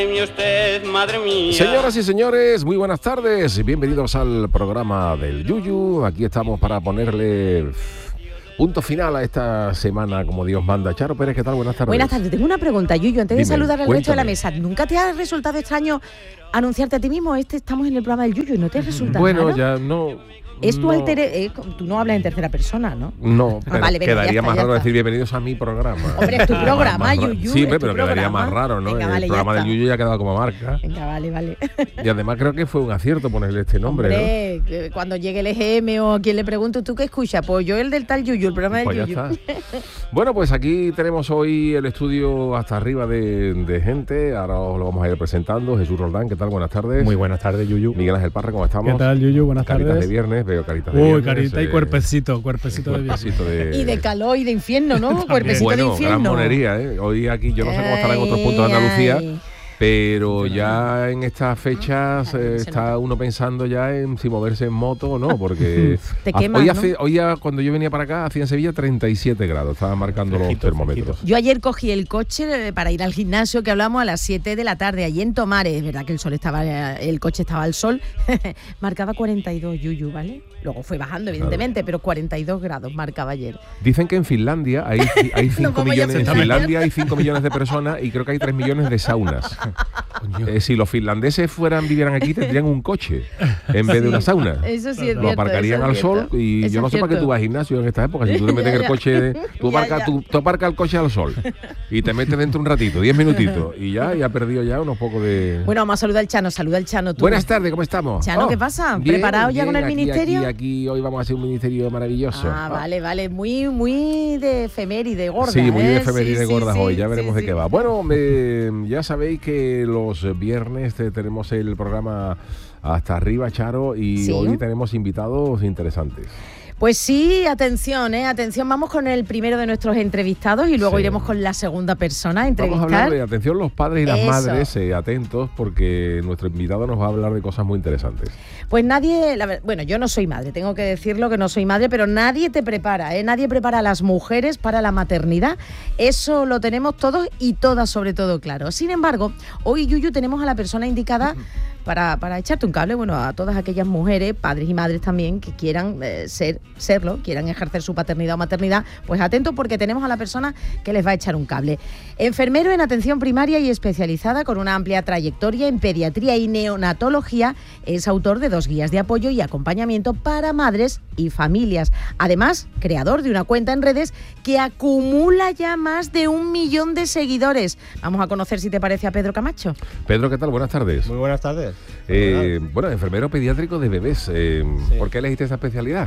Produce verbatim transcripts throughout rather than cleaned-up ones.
Usted, madre mía. Señoras y señores, muy buenas tardes. Bienvenidos al programa del Yuyu. Aquí estamos para ponerle punto final a esta semana, como Dios manda. Charo Pérez, ¿qué tal? Buenas tardes. Buenas tardes. Tengo una pregunta, Yuyu, antes Dime, de saludar al cuéntame. resto de la mesa. ¿Nunca te ha resultado extraño anunciarte a ti mismo? Este estamos en el programa del Yuyu, ¿no te resulta Bueno, raro? ya no... Es tu no, alter e- eh, tú no hablas en tercera persona, ¿no? No, Ah, pero vale, venga, quedaría ya está, más ya raro está. decir bienvenidos a mi programa. Hombre, es tu Más- programa, más ra- Yuyu, Sí, es tu pero quedaría programa. más raro, ¿no? Venga, el vale, ya programa del está. Yuyu ya ha quedado como marca. Venga, vale, vale. Y además creo que fue un acierto ponerle este nombre, Hombre, que cuando llegue el E G M o a quien le pregunto, ¿tú qué escuchas? Pues yo el del tal Yuyu, el programa ¿no? Pues del ya Yuyu. está. Bueno, pues aquí tenemos hoy el estudio hasta arriba de, de gente. Ahora os lo vamos a ir presentando. Jesús Roldán, ¿qué tal? Buenas tardes. Muy buenas tardes, Yuyu. Miguel Ángel Parra, ¿cómo estamos? ¿Qué tal, Yuyu? Buenas Caritas tardes. de viernes, veo caritas de Uy, viernes. carita y eh, cuerpecito, cuerpecito de viernes. cuerpecito de... Y de calor y de infierno, ¿no? Cuerpecito Bueno, de infierno. gran monería, ¿eh? Hoy aquí, yo no sé cómo estará en otros puntos de Andalucía, Ay, ay. pero ya en estas fechas Ay, eh, se está uno pensando ya en si moverse en moto o no, porque Te ha- quemas, hoy, ¿no? hace, hoy ya, cuando yo venía para acá, hacía en Sevilla treinta y siete grados, estaban marcando los Fresquito, termómetros. fresquito. Yo ayer cogí el coche eh, para ir al gimnasio que hablamos a las siete de la tarde, allí en Tomares. Es verdad que el sol estaba, eh, el coche estaba al sol, marcaba cuarenta y dos, Yuyu, ¿vale? Luego fue bajando, evidentemente, pero cuarenta y dos grados marcaba ayer. Dicen que en Finlandia hay, hay cinco vamos ya millones, en a meter. Finlandia hay cinco millones de personas y creo que hay tres millones de saunas. Eh, si los finlandeses fueran vivieran aquí tendrían un coche en vez de una sauna. Eso sí es Lo cierto. aparcarían eso al es sol cierto. y Eso yo no es sé para qué cierto. tú vas al gimnasio en esta época. Si tú te metes en el Ya, coche, de- tú, ya, aparcas, ya. tú, tú aparcas el coche al sol y te metes dentro un ratito, diez minutitos y ya, y ha perdido ya unos pocos de... Bueno, vamos a saludar al Chano, saluda al Chano tú. Buenas tardes, ¿cómo estamos? Chano, Oh, ¿qué pasa? bien, ¿Preparado ya bien, con el aquí, ministerio? Aquí, aquí, hoy vamos a hacer un ministerio maravilloso. Ah, Oh. vale, vale, muy, muy de efeméride gorda. Sí, muy ¿eh? de efeméride Sí, sí, gordas sí, hoy, ya veremos sí, de sí. qué va. Bueno, me- ya sabéis que los viernes eh, tenemos el programa Hasta Arriba, Charo, y Sí. hoy tenemos invitados interesantes. Pues sí, atención, ¿eh? Atención, vamos con el primero de nuestros entrevistados y luego Sí. iremos con la segunda persona a Vamos a entrevistar. hablar de, atención los padres y las Eso. madres, eh, atentos, porque nuestro invitado nos va a hablar de cosas muy interesantes. Pues nadie, la ver- bueno, yo no soy madre, tengo que decirlo que no soy madre, pero nadie te prepara, ¿eh? Nadie prepara a las mujeres para la maternidad. Eso lo tenemos todos y todas sobre todo claro. Sin embargo, hoy, Yuyu, tenemos a la persona indicada para, para echarte un cable, bueno, a todas aquellas mujeres, padres y madres también, que quieran eh, ser, serlo, quieran ejercer su paternidad o maternidad, pues atentos porque tenemos a la persona que les va a echar un cable. Enfermero en atención primaria y especializada con una amplia trayectoria en pediatría y neonatología, es autor de dos guías de apoyo y acompañamiento para madres y familias. Además, creador de una cuenta en redes que acumula ya más de un millón de seguidores. Vamos a conocer, si te parece, a Pedro Camacho. Pedro, ¿qué tal? Buenas tardes. Muy buenas tardes. Eh, bueno, enfermero pediátrico de bebés. Eh, Sí. ¿Por qué elegiste esa especialidad?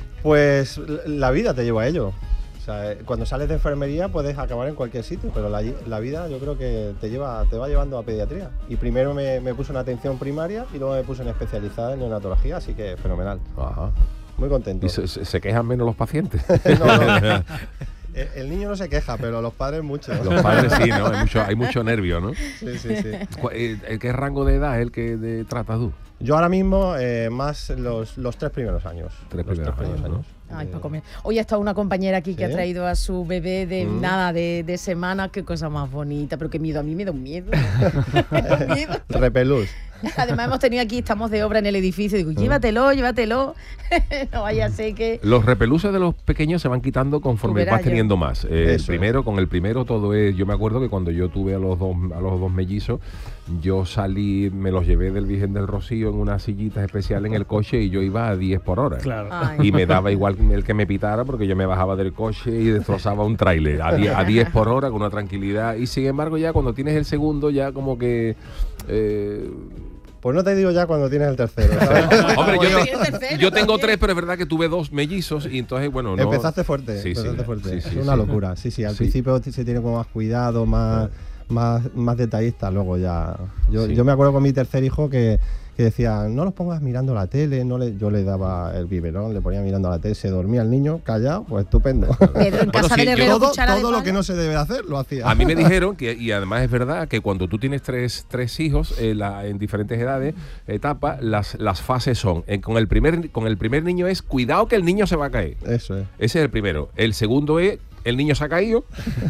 Pues l- la vida te lleva a ello. O sea, eh, cuando sales de enfermería puedes acabar en cualquier sitio, pero la, la vida yo creo que te lleva, te va llevando a pediatría. Y primero me, me puse en atención primaria y luego me puse en especializada en neonatología, así que fenomenal. Ajá. Muy contento. ¿Y se, se- se quejan menos los pacientes? No, no. El, el niño no se queja, pero los padres mucho. Los padres sí, ¿no? Hay mucho, hay mucho nervio, ¿no? Sí, sí, sí. ¿Cu- eh, eh, ¿Qué rango de edad es el que de- tratas tú? Yo ahora mismo eh, más los, los tres primeros años. Tres Los primeros años, ¿no? Ay, Eh, para comer. Hoy ha estado una compañera aquí que ¿Sí? ha traído a su bebé de Mm. nada, de, de semana. Qué cosa más bonita, pero qué miedo. A mí me da un miedo. Me da un miedo. Repelús. Además hemos tenido aquí, estamos de obra en el edificio. Digo, llévatelo, llévatelo. No vaya a ser que... Los repeluces de los pequeños se van quitando conforme Tú verás vas teniendo yo. más. Eh, el Eso. primero, con el primero todo es... Yo me acuerdo que cuando yo tuve a los dos, a los dos mellizos, yo salí, me los llevé del Virgen del Rocío en unas sillitas especiales en el coche y yo iba a diez por hora. Claro. Ay. Y me daba igual el que me pitara porque yo me bajaba del coche y destrozaba un tráiler a diez, a diez por hora con una tranquilidad. Y sin embargo ya cuando tienes el segundo ya como que... eh, Pues no te digo ya cuando tienes el tercero. ¿sabes? Hombre, yo, Como te- yo. El tercero yo tengo también. tres, pero es verdad que tuve dos mellizos y entonces, bueno, no... Empezaste fuerte, Sí, sí, empezaste fuerte. sí, sí, es una sí. locura. Sí, sí, al Sí. principio se tiene como más cuidado, más, más, más detallista, luego ya. Yo, Sí. yo me acuerdo con mi tercer hijo que, que decía, no los pongas mirando la tele, no le, yo le daba el biberón, le ponía mirando la tele, se dormía el niño, callado, pues estupendo. Pedro, en casa sí, del yo- herrero, todo cuchara de todo lo palo. que no se debe hacer, lo hacía. A mí me dijeron, que, y además es verdad, que cuando tú tienes tres, tres hijos eh, la- en diferentes edades, etapas, las, las fases son, eh, con, el primer, con el primer niño es, cuidado que el niño se va a caer. Eso es. Ese es el primero. El segundo es, el niño se ha caído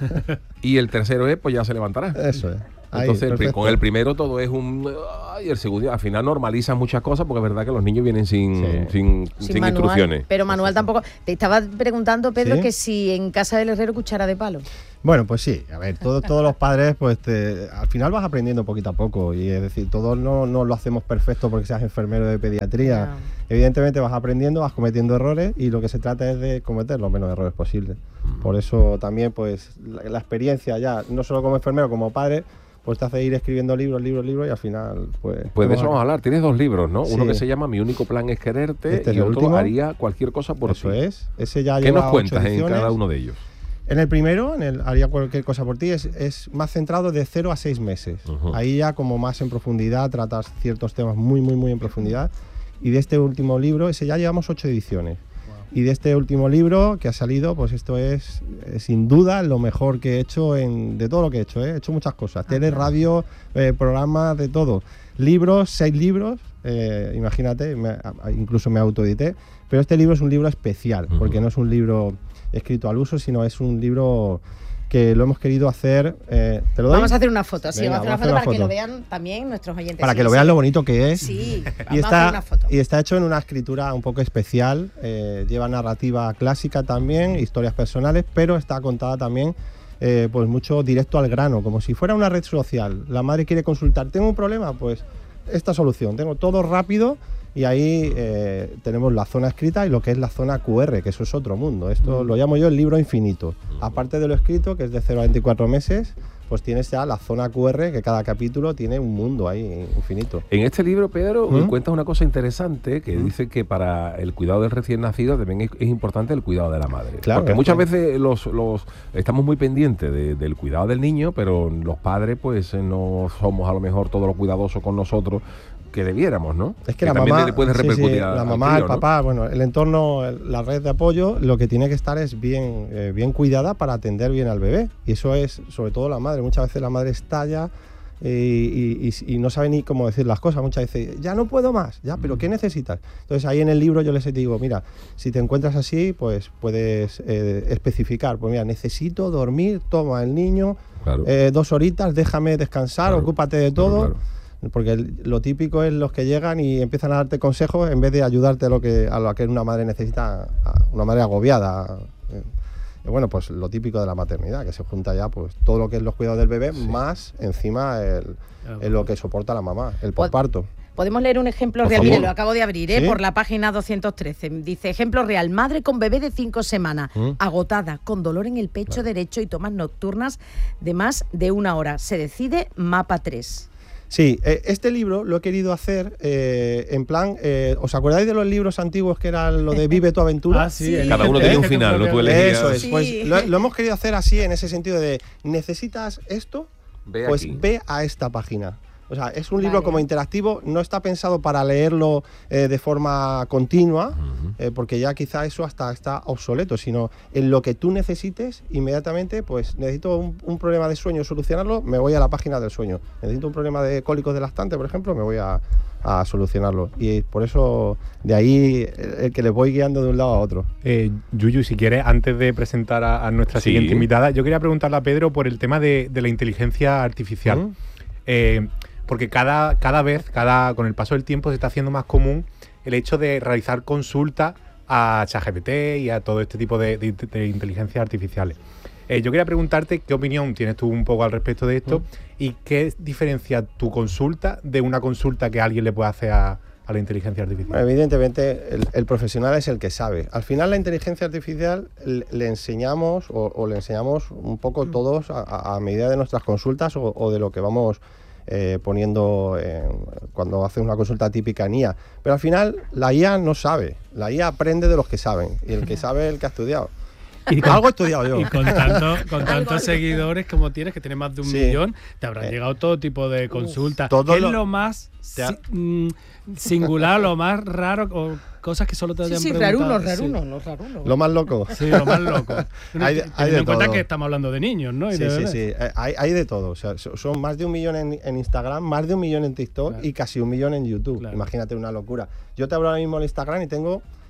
y el tercero es, pues ya se levantará. Eso es. Ahí, Entonces, el pri- perfecto. con el primero todo es un... Y el segundo, al final normalizan muchas cosas porque es verdad que los niños vienen sin, Sí. sin, Sin sin manual, instrucciones. pero manual tampoco. Te estaba preguntando, Pedro, ¿Sí? que si en casa del herrero cuchara de palo. Bueno, pues sí, a ver, todo- todos los padres, pues te- al final vas aprendiendo poquito a poco. Y es decir, todos no, no lo hacemos perfecto porque seas enfermero de pediatría. No. Evidentemente vas aprendiendo, vas cometiendo errores y lo que se trata es de cometer los menos errores posibles. Por eso también, pues, la, la experiencia ya, no solo como enfermero, como padre, pues te hace ir escribiendo libros, libros, libros y al final, pues... Pues de te eso vas- vamos a hablar. Tienes dos libros, ¿no? Uno Sí. que se llama Mi único plan es quererte Este es y el otro último. Haría cualquier cosa por Eso ti. es. Ese ya ¿Qué lleva nos ocho cuentas en ediciones. cada uno de ellos? En el primero, en el Haría cualquier cosa por ti, es, es más centrado de cero a seis meses. Ujú. Ahí ya como más en profundidad, tratas ciertos temas muy, muy, muy en profundidad. Y de este último libro, ese ya llevamos ocho ediciones. Y de este último libro que ha salido, pues esto es, eh, sin duda lo mejor que he hecho en, de todo lo que he hecho. ¿eh? He hecho muchas cosas, tele, radio, eh, programas, de todo. Libros, seis libros, eh, imagínate, me- a- incluso me autoedité. Pero este libro es un libro especial, Ujú. porque no es un libro escrito al uso, sino es un libro que lo hemos querido hacer. eh, ¿Te lo doy? Vamos a hacer una foto, sí, Venga, vamos a hacer una foto para que lo vean también nuestros oyentes. Para Sí, que lo sí. vean lo bonito que es. Sí, Y vamos a hacer está, una foto. y está hecho en una escritura un poco especial, eh, lleva narrativa clásica también, historias personales, pero está contada también eh, pues mucho directo al grano, como si fuera una red social. La madre quiere consultar, ¿tengo un problema? Pues esta solución, tengo todo rápido y ahí eh, tenemos la zona escrita y lo que es la zona Q R, que eso es otro mundo. Esto lo llamo yo el libro infinito. Aparte de lo escrito, que es de cero a veinticuatro meses, pues tienes ya la zona Q R, que cada capítulo tiene un mundo ahí infinito. En este libro, Pedro, ¿Mm? cuentas una cosa interesante que dice que para el cuidado del recién nacido también es, es importante el cuidado de la madre. Claro, Porque es muchas que- veces los, los estamos muy pendientes de- del cuidado del niño, pero los padres pues eh, no somos a lo mejor todos los cuidadosos con nosotros que debiéramos, ¿no? Es que, la también mamá, le puede sí, sí, repercutir a- la al mamá, crío, el ¿no? papá, bueno, el entorno, el- la red de apoyo, lo que tiene que estar es bien, eh, bien cuidada para atender bien al bebé. Y eso es, sobre todo la madre. Muchas veces la madre estalla y, y- y- y no sabe ni cómo decir las cosas. Muchas veces, ya no puedo más, ya, pero ¿qué necesitas? Entonces ahí en el libro yo les digo, mira, si te encuentras así, pues puedes eh, especificar. Pues mira, necesito dormir, toma el niño, Claro. eh, dos horitas, déjame descansar, Claro, ocúpate de claro, todo. claro. Porque el- lo típico es los que llegan y empiezan a darte consejos en vez de ayudarte a lo que, a lo que una madre necesita, a una madre agobiada. Eh, y bueno, pues lo típico de la maternidad, que se junta ya pues todo lo que es los cuidados del bebé, más encima el, el lo que soporta la mamá, el Pod- posparto. Podemos leer un ejemplo Por real. favor. Mire, lo acabo de abrir, ¿eh? ¿Sí? Por la página doscientos trece. Dice, ejemplo real, madre con bebé de cinco semanas, ¿Mm? agotada, con dolor en el pecho derecho y tomas nocturnas de más de una hora. Se decide mapa tres. Sí, eh, este libro lo he querido hacer eh, en plan, eh, ¿os acordáis de los libros antiguos que eran lo de Vive tu aventura? Ah, sí. Sí. el- Cada uno el- tenía un el- final, ¿no? Tú el- elegías. Eso es, Sí. pues lo, lo hemos querido hacer así en ese sentido de, necesitas esto, Ve pues aquí. ve a esta página. O sea, es un libro Vale. como interactivo, no está pensado para leerlo eh, de forma continua, Ujú. eh, porque ya quizá eso hasta está obsoleto, sino en lo que tú necesites, inmediatamente, pues necesito un, un problema de sueño solucionarlo, me voy a la página del sueño. Necesito un problema de cólicos de lactante, por ejemplo, me voy a, a solucionarlo. Y por eso, de ahí el, el que les voy guiando de un lado a otro. Eh, Yuyu, si quieres, antes de presentar a, a nuestra Sí. siguiente invitada, yo quería preguntarle a Pedro por el tema de, de la inteligencia artificial. ¿Mm? Eh, porque cada, cada vez, cada, con el paso del tiempo, se está haciendo más común el hecho de realizar consultas a ChatGPT y a todo este tipo de, de, de inteligencias artificiales. Eh, yo quería preguntarte qué opinión tienes tú un poco al respecto de esto y qué diferencia tu consulta de una consulta que alguien le puede hacer a, a la inteligencia artificial. Bueno, evidentemente, el, el profesional es el que sabe. Al final, la inteligencia artificial le, le enseñamos o, o le enseñamos un poco todos a, a- a medida de nuestras consultas o, o de lo que vamos eh, poniendo en- cuando hacemos una consulta típica en I A. Pero al final, la I A no sabe. La I A aprende de los que saben. Y el que sabe es el que ha estudiado. Y con- Algo he estudiado yo. Y con, tanto- con Algo. tantos seguidores como tienes, que tienes más de un Sí. millón, te habrán Eh. llegado todo tipo de consultas. todo ¿Qué es lo- lo más Te ha- si- mm, singular, lo más raro, o cosas que solo te Sí, hayan sí, preguntado? raruno, raruno, no raruno. Lo más loco. Sí, sí, lo más loco. Hay de- Teniendo hay de en cuenta todo. que estamos hablando de niños, ¿no? Y Sí, de sí, bebés. sí. Eh, Hay, hay de todo. O sea, so- son más de un millón en, en Instagram, más de un millón en TikTok Claro. y casi un millón en YouTube. Claro. Imagínate una locura. Yo te abro ahora mismo el Instagram y tengo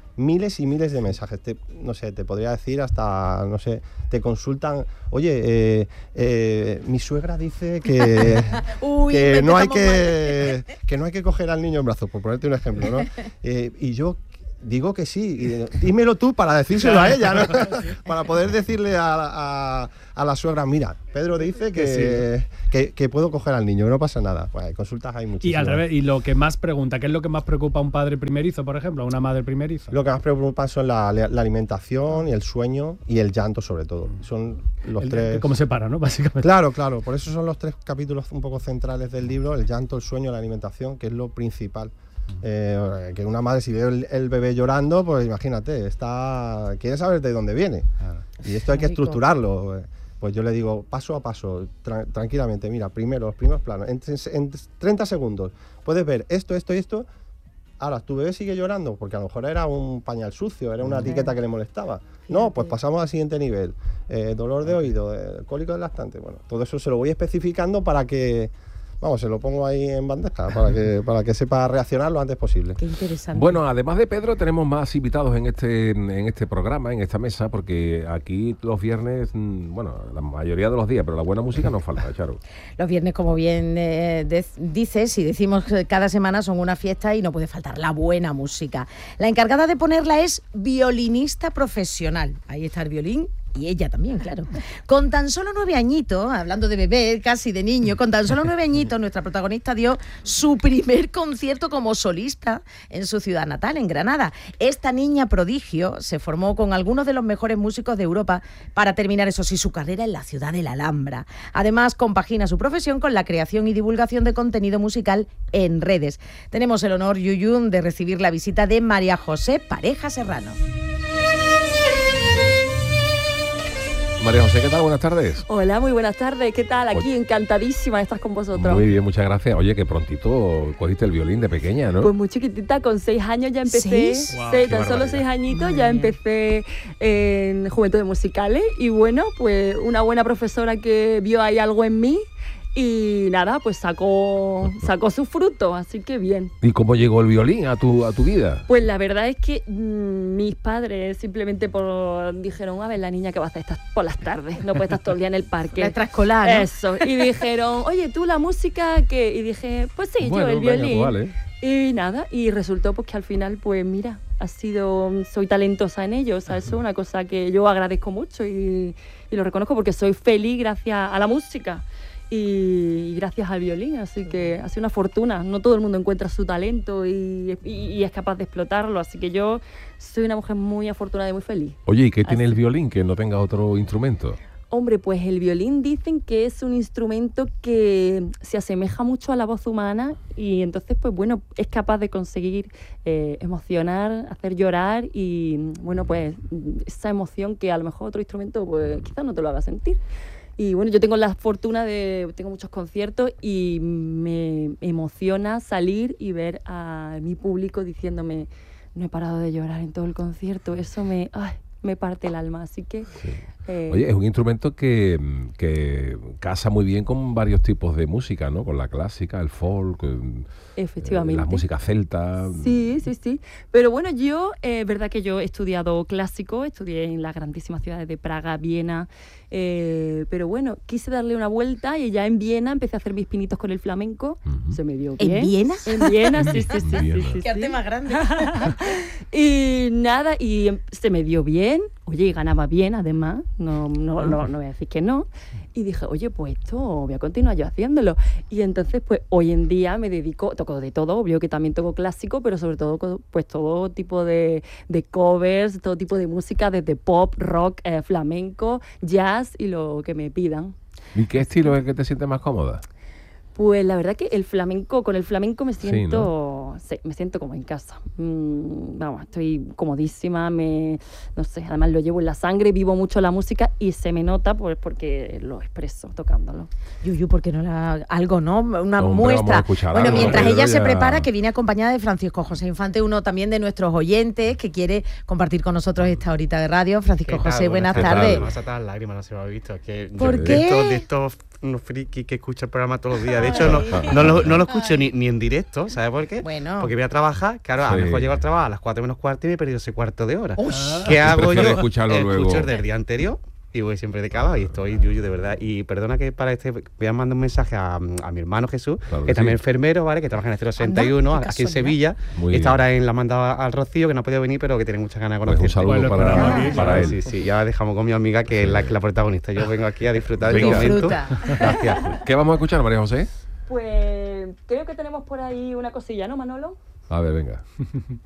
miles y miles de mensajes. Te, no sé, te podría decir hasta, no sé, te consultan, oye, eh, eh, mi suegra dice que, Uy, que, no hay empezamos que, que no hay que coger al niño en brazos, por ponerte un ejemplo, ¿no? Eh, y yo digo que sí, y, dímelo tú para decírselo a ella, ¿no? Para poder decirle a, a, a la suegra, mira, Pedro dice que, que, que puedo coger al niño, que no pasa nada. Pues consultas hay muchísimas. Y al revés, y lo que más pregunta, ¿qué es lo que más preocupa a un padre primerizo, por ejemplo, a una madre primeriza? Lo que más preocupa son la, la alimentación y el sueño y el llanto, sobre todo. Son los El- tres. ¿Cómo se para, no? Básicamente. Claro, claro. Por eso son los tres capítulos un poco centrales del libro: el llanto, el sueño, la alimentación, que es lo principal. Eh, que una madre, si ve el, el bebé llorando, pues imagínate, está quiere saber de dónde viene. Y esto hay que Rico. estructurarlo. Pues yo le digo paso a paso, tra- tranquilamente. Mira, primero, los primeros planos, en, en treinta segundos puedes ver esto, esto y esto. Ahora, tu bebé sigue llorando porque a lo mejor era un pañal sucio, era una etiqueta que le molestaba. No, pues pasamos al siguiente nivel. Eh, dolor de oído, eh, cólico del lactante. Bueno, todo eso se lo voy especificando para que, vamos, se lo pongo ahí en bandeja para que, para que sepa reaccionar lo antes posible. Qué interesante. Bueno, además de Pedro, tenemos más invitados en este en este programa, en esta mesa, porque aquí los viernes, mm, bueno, la mayoría de los días, pero la buena música no falta, Charo. Los viernes, como bien eh, de- dices y decimos que cada semana, son una fiesta y no puede faltar la buena música. La encargada de ponerla es violinista profesional. Ahí está el violín. Y ella también, claro. Con tan solo nueve añitos, hablando de bebé, casi de niño, con tan solo nueve añitos, nuestra protagonista dio su primer concierto como solista en su ciudad natal, en Granada. Esta niña prodigio se formó con algunos de los mejores músicos de Europa para terminar, eso sí, su carrera en la ciudad de la Alhambra. Además, compagina su profesión con la creación y divulgación de contenido musical en redes. Tenemos el honor, Yuyu, de recibir la visita de María José Pareja Serrano. María José, ¿qué tal? Buenas tardes. Hola, muy buenas tardes. ¿Qué tal? Aquí encantadísima de estar con vosotros. Muy bien, muchas gracias. Oye, que prontito cogiste el violín de pequeña, ¿no? Pues muy chiquitita, con seis años ya empecé. ¿Seis? Guau, Sí, qué tan solo barbaridad. seis añitos Muy ya bien. empecé en Juventudes Musicales. Y bueno, pues una buena profesora que vio ahí algo en mí. Y nada, pues sacó, sacó su fruto, así que bien. ¿Y cómo llegó el violín a tu a tu vida? Pues la verdad es que mmm, mis padres simplemente por, dijeron, a ver, la niña que va a hacer estas por las tardes, no puede estar todo el día en el parque. La extraescolar, ¿no? Eso. Y dijeron, oye, ¿tú la música qué? Y dije, pues sí, Bueno, yo el venga, violín. pues vale. Y nada, y resultó pues que al final, pues mira, ha sido, soy talentosa en ello, o sea, eso es una cosa que yo agradezco mucho y, y lo reconozco porque soy feliz gracias a la música. Y gracias al violín, así que ha sido una fortuna. No todo el mundo encuentra su talento y, y, y es capaz de explotarlo, así que yo soy una mujer muy afortunada y muy feliz. Oye, ¿y qué tiene Así. el violín que no tenga otro instrumento? Hombre, pues el violín dicen que es un instrumento que se asemeja mucho a la voz humana y entonces, pues bueno, es capaz de conseguir eh, emocionar, hacer llorar y, bueno, pues esa emoción que a lo mejor otro instrumento, pues quizás no te lo haga sentir. Y bueno, yo tengo la fortuna de, tengo muchos conciertos y me emociona salir y ver a mi público diciéndome, no he parado de llorar en todo el concierto, eso me, ay, me parte el alma, así que... eh, Oye, es un instrumento que, que casa muy bien con varios tipos de música, ¿no? Con la clásica, el folk, eh, efectivamente. la música celta. Sí, sí, sí. Pero bueno, yo, es eh, verdad que yo he estudiado clásico, estudié en las grandísimas ciudades de Praga, Viena, eh, pero bueno, quise darle una vuelta y ya en Viena empecé a hacer mis pinitos con el flamenco. Ujú. Se me dio ¿En bien. Viena? En Viena, sí, sí, sí. En sí, Viena. sí, Qué sí. arte más grande. Y nada, y em- se me dio bien. Oye, y ganaba bien, además. No, no, no, no voy a decir que no. Y dije, oye, pues esto voy a continuar yo haciéndolo. Y entonces, pues hoy en día me dedico, toco de todo, obvio que también toco clásico, pero sobre todo, co- pues todo tipo de, de covers, todo tipo de música, desde pop, rock, eh, flamenco, jazz y lo que me pidan. ¿Y qué estilo es el que te sientes más cómoda? Pues la verdad que el flamenco, con el flamenco me Sí, siento, sí, me siento como en casa. Mm, vamos, estoy comodísima, me, no sé, además lo llevo en la sangre, vivo mucho la música y se me nota pues porque lo expreso tocándolo. Yuyu, ¿por qué no la algo, no? Una Hombre, vamos a muestra. escuchar Bueno, algo, mientras pero ella se ya- prepara, que viene acompañada de Francisco José Infante, uno también de nuestros oyentes que quiere compartir con nosotros esta horita de radio. Francisco ¿Qué tal? José, buenas ¿Qué tal? tardes. Me vas a sacar lágrimas, no se me ha visto. Es que ¿Por yo- qué? De estos, de estos unos frikis que escucha el programa todos los días. De hecho, no, no, lo, no lo escucho ni, ni en directo, ¿sabes por qué? Bueno. Bueno. Porque voy a trabajar, claro, a lo Sí. mejor llego al trabajo a las cuatro menos cuarto y me he perdido ese cuarto de hora. Uy. ¿Qué hago yo? Prefieres escucharlo luego. Escucho el del día anterior y voy siempre de cava y estoy yuyu, de verdad. Y perdona que para este voy a mandar un mensaje a, a mi hermano Jesús, Claro que que también sí. es enfermero, ¿vale? Que trabaja en el cero sesenta y uno, Anda, qué aquí en casualidad. Sevilla. Muy y está bien. ahora en la mandada al Rocío, que no ha podido venir, pero que tiene muchas ganas de Pues un conocer. saludo Pues lo para, esperamos aquí, para claro. él. Sí, sí, ya dejamos con mi amiga, que es la, que es la protagonista. Yo vengo aquí a disfrutar de este Venga. momento. Disfruta. Gracias. ¿Qué vamos a escuchar, María José? Pues creo que tenemos por ahí una cosilla, ¿no, Manolo? A ver, venga.